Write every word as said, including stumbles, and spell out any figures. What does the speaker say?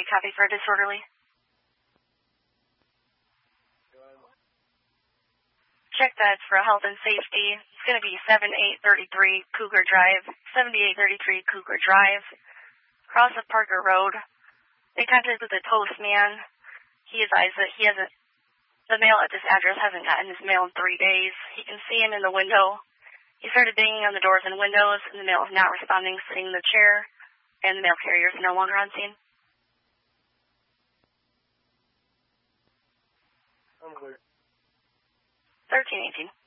copy for a disorderly. Check that for health and safety. It's going to be seventy-eight thirty-three Cougar Drive, seventy-eight thirty-three Cougar Drive, across the Parker Road. They contacted the postman. He advised that he hasn't, the mail at this address hasn't gotten his mail in three days. He can see him in the window. He started banging on the doors and windows, and the mail is not responding, sitting in the chair, and the mail carrier is no longer on scene. I'm clear. thirteen eighteen.